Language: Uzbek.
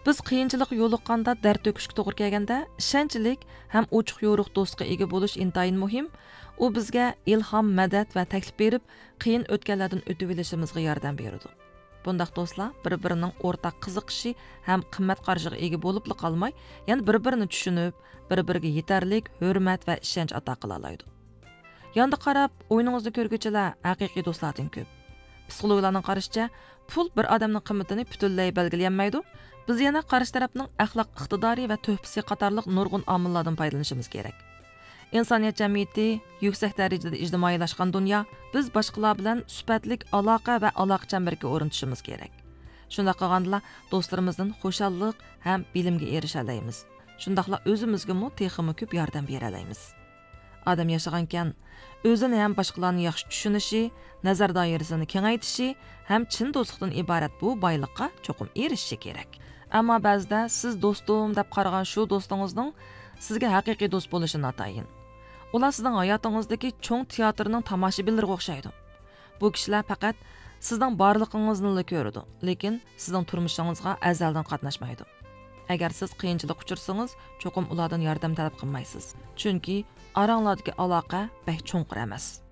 Biz qiyinchilik yo'liqqanda dard to'kishga to'g'ri kelganda, ishonchlik ham ochiq yo'riq do'stga ega bo'lish intayin muhim. U bizga ilhom, madad va taklif berib, qiyin o'tganlardan o'tib olishimizga yordam beradi. Bundaq do'stlar bir-birining o'rtaq qiziqishi ham qimmat qarashiga ega bo'libli qolmay, ya'ni bir-birini tushunib, bir-biriga yetarlik, hurmat va ishonch ato qila oladi. Yonda qarab, o'yningizni ko'rguchilar haqiqiy do'stlardan ko'p. Psixologlarning qarashicha, pul bir odamning qimmatini butunlay belgilamaydi. Biz yana qarshi tarafning axloq iqtidori va tuhfasi qatorliq nurg'un omillardan foydalanishimiz kerak. Insoniyat jamiyati yuksak darajada ijtimoiylashgan dunyo, biz boshqalar bilan sifatlik aloqa va aloqa chambarga o'rnatishimiz kerak. Shunda qilganda do'stlarimizdan xushallik ham bilimga erisha olamiz. Shundaqla o'zimizga mu texmi ko'p yordam bera olamiz. Adam yashagankan o'zini ham boshqalarni yaxshi tushunishi, nazar doirasini kengaytirishi ham chin do'stlikdan iborat bu boylikqa cho'qim erishishi kerak. Ammo ba'zida siz do'stim deb qaragan shu do'stingizning sizga haqiqiy do'st bo'lishini atayin. Ular sizning hayotingizdagi cho'ng teatrning tomoshabinlariga o'xshaydi. Bu kishilar faqat sizning borligingizni ko'radi, lekin sizning turmushingizga azaldan qatnashmaydi. Agar siz qiyinchilik uchirsangiz, cho'qim ulardan yordam talab qilmaysiz. Chunki oranglardagi aloqa bek cho'nqir emas.